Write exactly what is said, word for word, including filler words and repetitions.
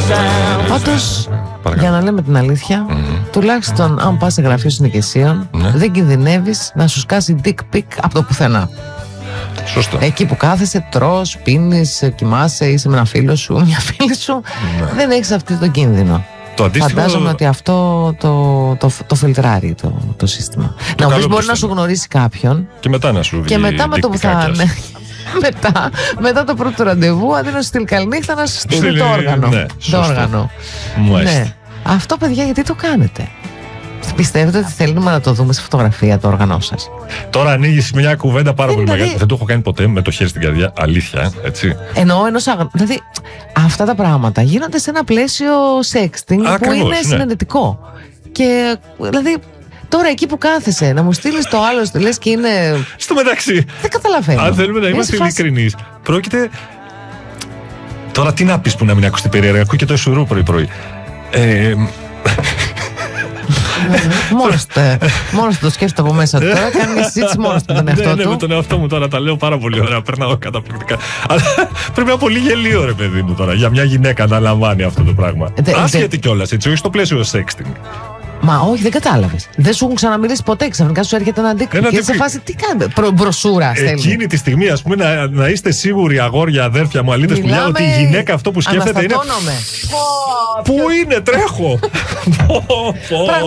Πάντως, για να λέμε την αλήθεια, mm-hmm. τουλάχιστον αν πας σε γραφείο συνοικισίων, mm-hmm. δεν κινδυνεύεις να σου σκάσει dick pic από το πουθενά. Σωστά. Εκεί που κάθεσαι, τρως, πίνεις, κοιμάσαι, είσαι με ένα φίλο σου, μια φίλη σου, ναι. δεν έχεις αυτό το κίνδυνο. Το αντίστοιχο... Φαντάζομαι ότι αυτό το, το, το φιλτράρει το, το σύστημα. Το να πεις μπορεί να σου γνωρίσει κάποιον και μετά να σου βγει. Και μετά με το που θα. μετά, μετά το πρώτο ραντεβού, αντί να σου στείλει καληνύχτα, να σου στείλει το όργανο. Ναι, το όργανο. Ναι. Αυτό, παιδιά, γιατί το κάνετε? Πιστεύετε ότι θέλουμε να το δούμε σε φωτογραφία το όργανό σας? Τώρα ανοίγεις μια κουβέντα πάρα πολύ δηλαδή... μεγάλη. Δεν το έχω κάνει ποτέ με το χέρι στην καρδιά. Αλήθεια, έτσι. Εννοώ ενός αγ... Δηλαδή, αυτά τα πράγματα γίνονται σε ένα πλαίσιο sexting Ακριβώς, που είναι ναι. συνενετικό. Και δηλαδή. Τώρα εκεί που κάθεσαι, να μου στείλει το άλλο, λες και είναι. Στο μεταξύ. Δεν καταλαβαίνω. Αν θέλουμε να είμαστε ειλικρινείς, πρόκειται. Τώρα τι να πεις που να μην ακούσει περίεργα, ακούει και το εσουρού πρωί-πρωί. Ε... Μόνος του το σκέφτεται από μέσα του. Τώρα κάνει μια συζήτηση μόνος του με τον εαυτό του. Ναι, με τον εαυτό μου τώρα τα λέω πάρα πολύ ωραία. Περνάω καταπληκτικά. Αλλά πρέπει να είναι πολύ γελίο, ρε παιδί μου τώρα, για μια γυναίκα να λαμβάνει αυτό το πράγμα. Άσχετη κιόλας, έτσι, όχι στο πλαίσιο sexting. Μα όχι, δεν κατάλαβες. Δεν σου έχουν ξαναμιλήσει ποτέ. Ξαφνικά σου έρχεται ένα αντίκτυπο. Και σε φάση τι κάνετε. Προ, μπροσούρα στέλνει. Εκείνη τη στιγμή, ας πούμε, να, να είστε σίγουροι, αγόρια, αδέρφια μου, αλήτες πουλιά, ότι η γυναίκα αυτό που σκέφτεται είναι. Πού είναι, τρέχω.